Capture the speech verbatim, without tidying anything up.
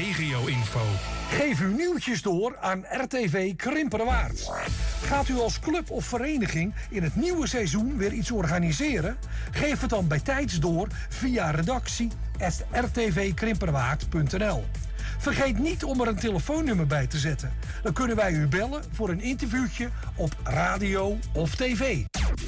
regio-info. Geef uw nieuwtjes door aan R T V Krimpenerwaard. Gaat u als club of vereniging in het nieuwe seizoen weer iets organiseren? Geef het dan bij tijds door via redactie at r t v krimpenerwaard punt n l. Vergeet niet om er een telefoonnummer bij te zetten. Dan kunnen wij u bellen voor een interviewtje op radio of tv.